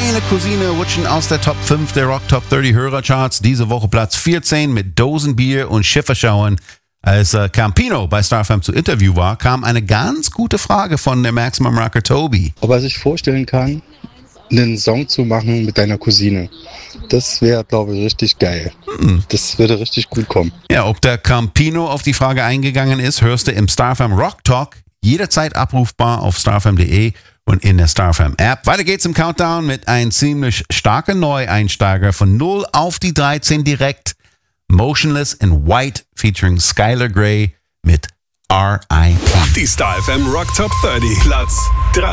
Meine Cousine rutschen aus der Top 5 der Rock Top 30 Hörercharts. Diese Woche Platz 14 mit Dosenbier und Schifferschauen. Als Campino bei StarFM zu Interview war, kam eine ganz gute Frage von der Maximum Rocker Tobi. Ob er sich vorstellen kann, einen Song zu machen mit deiner Cousine. Das wäre, glaube ich, richtig geil. Das würde richtig gut kommen. Ja, ob der Campino auf die Frage eingegangen ist, hörst du im StarFM Rock Talk. Jederzeit abrufbar auf starfm.de und in der StarFM App. Weiter geht's im Countdown mit einem ziemlich starken Neueinsteiger von 0 auf die 13 direkt. Motionless in White featuring Skylar Grey mit R.I.P. Die StarFM Rock Top 30, Platz 3.